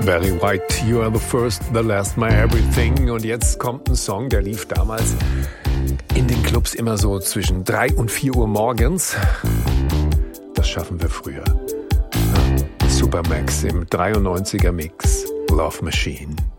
Barry White, You Are the First, The Last, My Everything. Und jetzt kommt ein Song, der lief damals in den Clubs immer so zwischen 3 und 4 Uhr morgens. Das schaffen wir früher. Supermax im 93er Mix, Love Machine.